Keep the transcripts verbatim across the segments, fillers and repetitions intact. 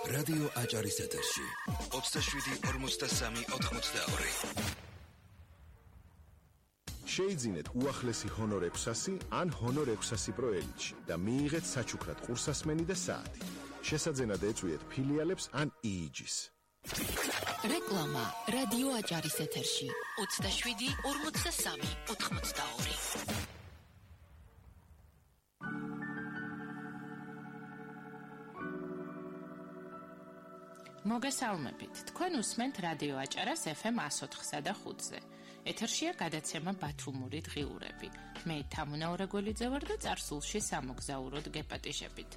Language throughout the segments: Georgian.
რადიო აჭარის ეთერში ოცდაშვიდი ორმოცდასამი ოთხმოცდაორი. შეიძინეთ უახლესი ჰონორ ექვსასი ან ჰონორ ექვსასი პრო ელიტში და მიიღეთ საჩუქრად ყურსასმენი და საათი. შესაძენად ეწვიეთ ფილიალებს ან იიჯის. რეკლამა რადიო აჭარის ეთერში ოცდაშვიდი ორმოცდასამი ოთხმოცდაორი. მოგესალმებით. თქვენ უსმენთ რადიო აჭარას ეფ ემ εκατო ოთხსა და ხუთზე. ეთერშია გადაცემა ბათუმური დღიურები. მე თამუნა ორეგოლიძე ვარ და წარსულში სამოგზაუროდ გეპატიჟებით.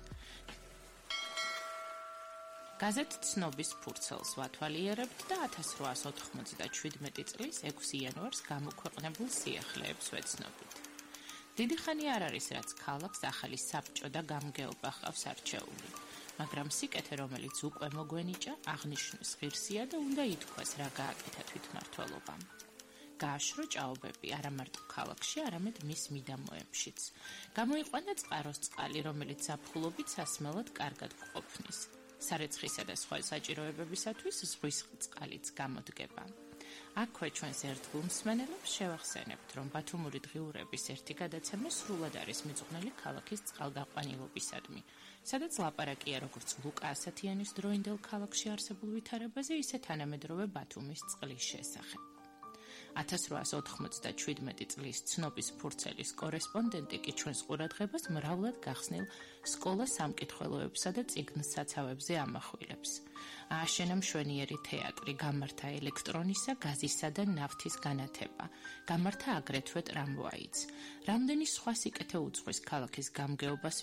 გაზეთ ცნობის ფურცელს ვათვალიერებთ და ათას რვაასი ოთხმოცდაშვიდმეტი წლის ექვსი იანვარს გამოქვეყნებულ სიახლეებს ვეცნობით. დიდი ხანი არ არის, რაც ქალაქს ახალი საბჭო და გამგეობა ჰყავს არჩეული. მაგრამ სიკეთე, რომელიც უკვე მოგვენიჭა, აღნიშნვის ღირსია და უნდა ითქვას, რა გააკეთა თვითმმართველობამ. გააშრო ჭაობები არა მარტო ქალაქში, არამედ მის მიდამოებშიც. გამოიყვანა წყაროს წყალი, რომელიც ზაფხულობით სასმელად კარგად გყოფნის. სარეცხისა და სხვა საჭიროებებისათვის ზღვის წყალიც გამოდგება. აქვე ჩვენს ერთგულ მსმენელებს შევახსენებთ, რომ ბათუმური დღიურების ერთი გადაცემა სრულად არის მიძღვნილი ქალაქის წყალგაყვანილობისადმი, სადაც ლაპარაკია როგორც ლუკა ასათიანის დროინდელ ქალაქში არსებულ ვითარებაზე, ისე თანამედროვე ბათუმის წყლის შესახებ. ათას რვაასი ოთხმოცდაშვიდმეტი წლის ცნობის ფურცელის კორესპონდენტი კი ჩვენს ყურადღებას მრავლად გახსნილ სკოლა სამკითხველოებსა და წიგნსაცავებზე ამახვილებს. ააშენა მშვენიერი თეატრი, გამართა ელექტრონისა, გაზისა და ნავთის განათება, გამართა აგრეთვე ტრამვაიც. რამდენი სხვა სიკეთე უძღვის ქალაქის გამგეობას